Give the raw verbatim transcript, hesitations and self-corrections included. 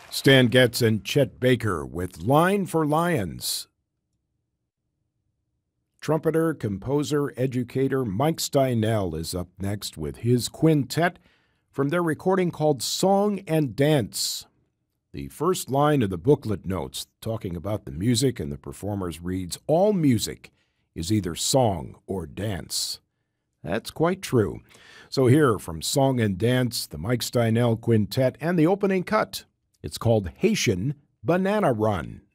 Stan Getz and Chet Baker with Line for Lions. Trumpeter, composer, educator Mike Steinell is up next with his quintet from their recording called Song and Dance. The first line of the booklet notes, talking about the music and the performers, reads, "All music is either song or dance." That's quite true. So here from Song and Dance, the Mike Steinell Quintet, and the opening cut. It's called Haitian Banana Run.